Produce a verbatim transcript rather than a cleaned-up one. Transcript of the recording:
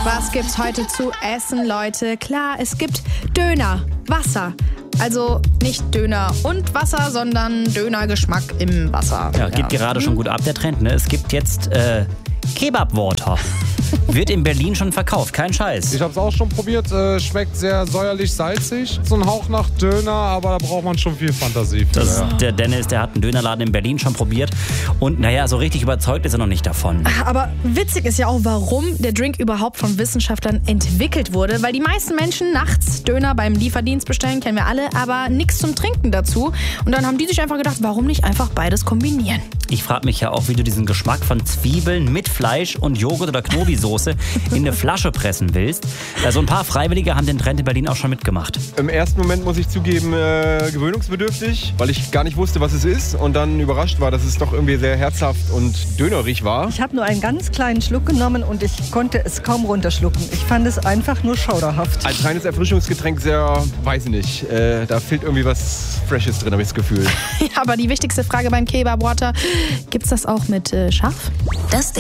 Was gibt's heute zu essen, Leute? Klar, es gibt Döner, Wasser. Also nicht Döner und Wasser, sondern Dönergeschmack im Wasser. Ja, geht ja. gerade schon gut ab, der Trend. Ne? Es gibt jetzt äh, Kebab-Water. Wird in Berlin schon verkauft, kein Scheiß. Ich habe es auch schon probiert, äh, schmeckt sehr säuerlich, salzig. So ein Hauch nach Döner, aber da braucht man schon viel Fantasie für. Das, der Dennis, der hat einen Dönerladen in Berlin schon probiert und naja, so richtig überzeugt ist er noch nicht davon. Aber witzig ist ja auch, warum der Drink überhaupt von Wissenschaftlern entwickelt wurde, weil die meisten Menschen nachts Döner beim Lieferdienst bestellen, kennen wir alle, aber nichts zum Trinken dazu. Und dann haben die sich einfach gedacht, warum nicht einfach beides kombinieren? Ich frage mich ja auch, wie du diesen Geschmack von Zwiebeln mit Fleisch und Joghurt oder Knobi-Soße in eine Flasche pressen willst. Also ein paar Freiwillige haben den Trend in Berlin auch schon mitgemacht. Im ersten Moment muss ich zugeben, äh, gewöhnungsbedürftig, weil ich gar nicht wusste, was es ist und dann überrascht war, dass es doch irgendwie sehr herzhaft und dönerig war. Ich habe nur einen ganz kleinen Schluck genommen und ich konnte es kaum runterschlucken. Ich fand es einfach nur schauderhaft. Als reines Erfrischungsgetränk sehr, weiß ich nicht, äh, da fehlt irgendwie was Freshes drin, habe ich das Gefühl. Ja, aber die wichtigste Frage beim Kebab Water, gibt's das auch mit äh, Schaf? Das